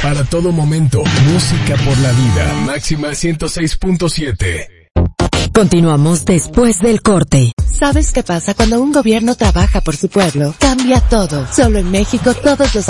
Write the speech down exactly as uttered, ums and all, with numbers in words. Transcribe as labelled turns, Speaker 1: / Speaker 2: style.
Speaker 1: Para todo momento, música por la vida. Máxima ciento seis punto siete.
Speaker 2: Continuamos después del corte.
Speaker 3: ¿Sabes qué pasa cuando un gobierno trabaja por su pueblo? Cambia todo. Solo en México todos los